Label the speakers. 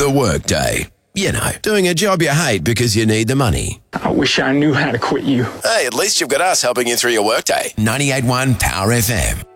Speaker 1: The Workday. You know, doing a job you hate because you need the money.
Speaker 2: I wish I knew how to quit you.
Speaker 1: Hey, at least you've got us helping you through your workday. 98.1 Power FM.